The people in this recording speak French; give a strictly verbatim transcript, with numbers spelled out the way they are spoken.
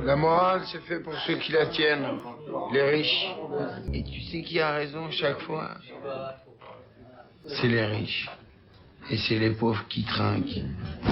La morale, c'est fait pour ceux qui la tiennent, les riches. Et tu sais qui a raison chaque fois? C'est les riches. Et c'est les pauvres qui trinquent.